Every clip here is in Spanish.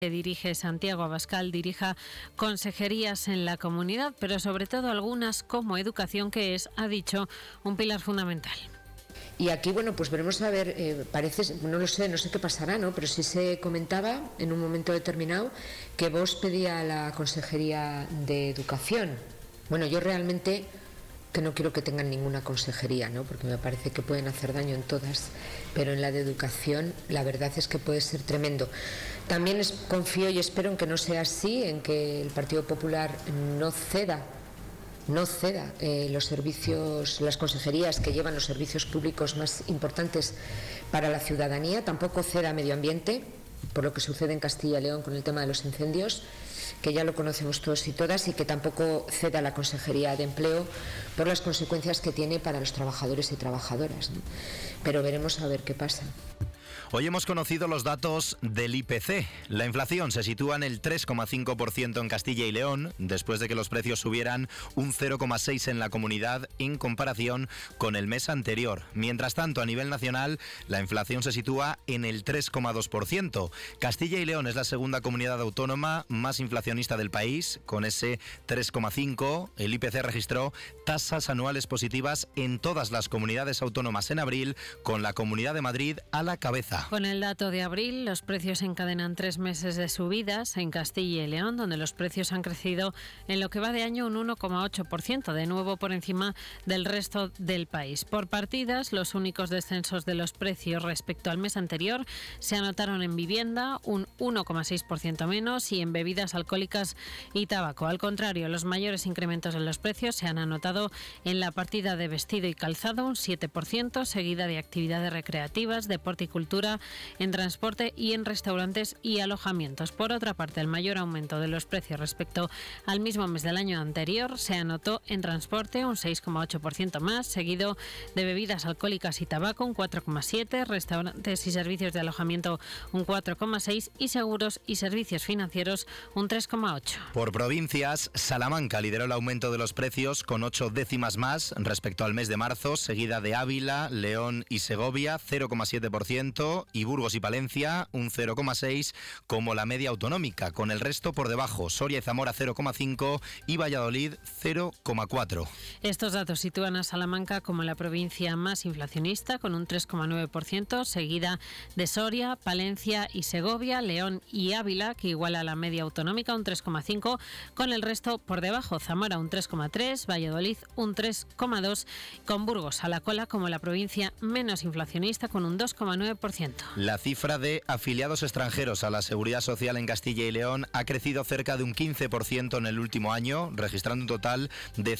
que dirige Santiago Abascal dirija consejerías en la comunidad, pero sobre todo algunas como educación, que es, ha dicho, un pilar fundamental. Y aquí, bueno, pues veremos a ver, parece, no sé qué pasará, ¿no? Pero sí se comentaba en un momento determinado que Vox pedía a la Consejería de Educación. Bueno, yo realmente que no quiero que tengan ninguna consejería, ¿no? Porque me parece que pueden hacer daño en todas, pero en la de educación la verdad es que puede ser tremendo. También confío y espero en que no sea así, en que el Partido Popular no ceda los servicios, las consejerías que llevan los servicios públicos más importantes para la ciudadanía, tampoco ceda medio ambiente, por lo que sucede en Castilla y León con el tema de los incendios, que ya lo conocemos todos y todas, y que tampoco ceda la Consejería de Empleo por las consecuencias que tiene para los trabajadores y trabajadoras, ¿no? Pero veremos a ver qué pasa. Hoy hemos conocido los datos del IPC. La inflación se sitúa en el 3,5% en Castilla y León, después de que los precios subieran un 0,6% en la comunidad en comparación con el mes anterior. Mientras tanto, a nivel nacional, la inflación se sitúa en el 3,2%. Castilla y León es la segunda comunidad autónoma más inflacionista del país, con ese 3,5%. El IPC registró tasas anuales positivas en todas las comunidades autónomas en abril, con la Comunidad de Madrid a la cabeza. Con el dato de abril, los precios encadenan 3 meses de subidas en Castilla y León, donde los precios han crecido en lo que va de año un 1,8%, de nuevo por encima del resto del país. Por partidas, los únicos descensos de los precios respecto al mes anterior se anotaron en vivienda, un 1,6% menos, y en bebidas alcohólicas y tabaco. Al contrario, los mayores incrementos en los precios se han anotado en la partida de vestido y calzado, un 7%, seguida de actividades recreativas, deporte y cultura, en transporte y en restaurantes y alojamientos. Por otra parte, el mayor aumento de los precios respecto al mismo mes del año anterior se anotó en transporte, un 6,8% más, seguido de bebidas alcohólicas y tabaco, un 4,7%, restaurantes y servicios de alojamiento, un 4,6%, y seguros y servicios financieros, un 3,8%. Por provincias, Salamanca lideró el aumento de los precios con 8 décimas más respecto al mes de marzo, seguida de Ávila, León y Segovia, 0,7%, y Burgos y Palencia un 0,6% como la media autonómica, con el resto por debajo, Soria y Zamora 0,5% y Valladolid 0,4%. Estos datos sitúan a Salamanca como la provincia más inflacionista, con un 3,9%, seguida de Soria, Palencia y Segovia, León y Ávila, que iguala la media autonómica, un 3,5%, con el resto por debajo, Zamora un 3,3%, Valladolid un 3,2%, con Burgos a la cola como la provincia menos inflacionista, con un 2,9%. La cifra de afiliados extranjeros a la Seguridad Social en Castilla y León ha crecido cerca de un 15% en el último año, registrando un total de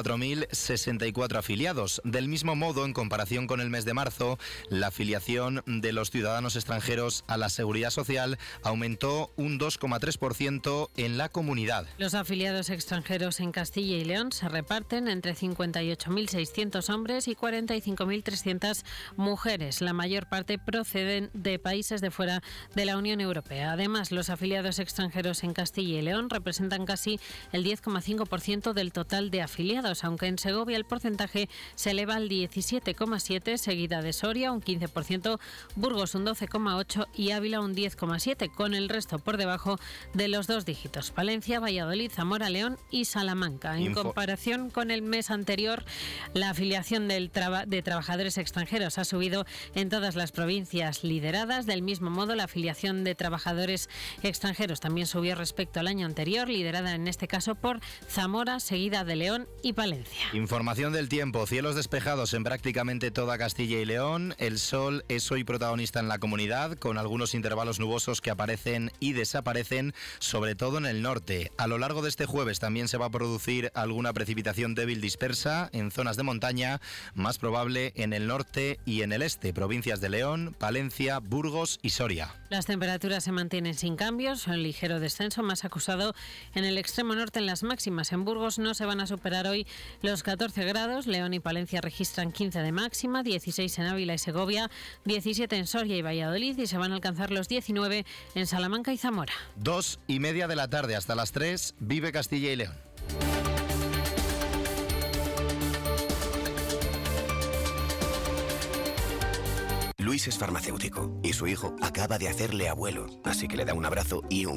104.064 afiliados. Del mismo modo, en comparación con el mes de marzo, la afiliación de los ciudadanos extranjeros a la Seguridad Social aumentó un 2,3% en la comunidad. Los afiliados extranjeros en Castilla y León se reparten entre 58.600 hombres y 45.300 mujeres. La mayor parte proceden de países de fuera de la Unión Europea. Además, los afiliados extranjeros en Castilla y León representan casi el 10,5% del total de afiliados, aunque en Segovia el porcentaje se eleva al 17,7%, seguida de Soria un 15%, Burgos un 12,8% y Ávila un 10,7%, con el resto por debajo de los dos dígitos: Palencia, Valladolid, Zamora, León y Salamanca. En comparación con el mes anterior, la afiliación de trabajadores extranjeros ha subido en todas las provincias lideradas. Del mismo modo, la afiliación de trabajadores extranjeros también subió respecto al año anterior, liderada en este caso por Zamora, seguida de León y Palencia. Información del tiempo: cielos despejados en prácticamente toda Castilla y León. El sol es hoy protagonista en la comunidad, con algunos intervalos nubosos que aparecen y desaparecen, sobre todo en el norte. A lo largo de este jueves también se va a producir alguna precipitación débil dispersa en zonas de montaña, más probable en el norte y en el este, provincias de León, Palencia, Burgos y Soria. Las temperaturas se mantienen sin cambios, un ligero descenso más acusado en el extremo norte en las máximas. En Burgos no se van a superar hoy los 14 grados, León y Palencia registran 15 de máxima, 16 en Ávila y Segovia, 17 en Soria y Valladolid, y se van a alcanzar los 19 en Salamanca y Zamora. 2:30 de la tarde hasta las 3, vive Castilla y León. Luis Luis es farmacéutico y su hijo acaba de hacerle abuelo, así que le da un abrazo y un